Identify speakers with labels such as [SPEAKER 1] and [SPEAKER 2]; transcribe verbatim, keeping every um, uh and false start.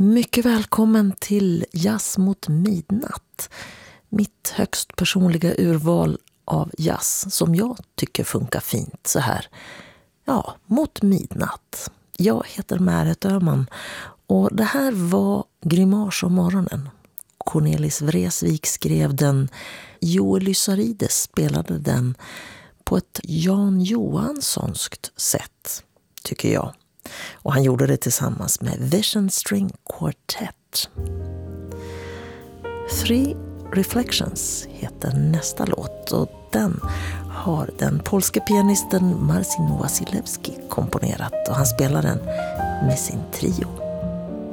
[SPEAKER 1] Mycket välkommen till Jazz mot midnatt. Mitt högst personliga urval av jazz som jag tycker funkar fint så här. Ja, mot midnatt. Jag heter Märet Öhman och det här var Grimmage om morgonen. Cornelis Vreeswijk skrev den, Joel Lysarides spelade den på ett Jan Johanssonskt sätt, tycker jag. Och han gjorde det tillsammans med Vision String Quartet. Three Reflections heter nästa låt och den har den polske pianisten Marcin Wasilewski komponerat och han spelar den med sin trio.